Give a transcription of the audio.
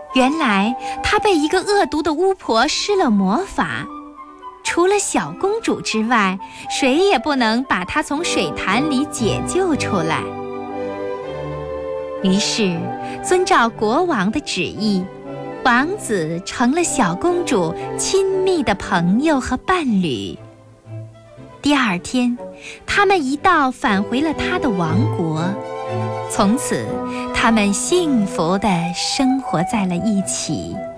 原来他被一个恶毒的巫婆施了魔法，除了小公主之外，谁也不能把她从水潭里解救出来。于是，遵照国王的旨意，王子成了小公主亲密的朋友和伴侣。第二天，他们一道返回了他的王国，从此他们幸福地生活在了一起。